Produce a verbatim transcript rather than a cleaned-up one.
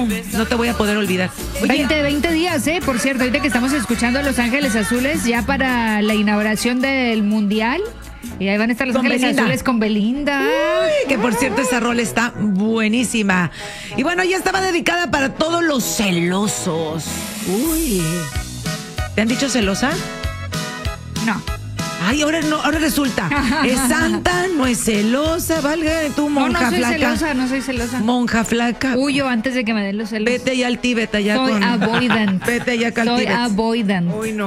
no te voy a poder olvidar. Oye, veinte, veinte días, ¿eh? Por cierto, ahorita que estamos escuchando a Los Ángeles Azules ya para la inauguración del Mundial. Y ahí van a estar Los Con Ángeles Belinda. Azules con Belinda. Uy, que por cierto esa rola está buenísima. Y bueno, ya estaba dedicada para todos los celosos. Uy. ¿Te han dicho celosa? No. Ay, ahora no, ahora resulta. Es santa, no es celosa, valga tú, No, monja no soy flaca. celosa, no soy celosa. Monja flaca. Huyo antes de que me den los celos. Vete ya al Tíbet allá Soy con. avoidant. Vete allá al Soy Tíbet. avoidant. Uy, no.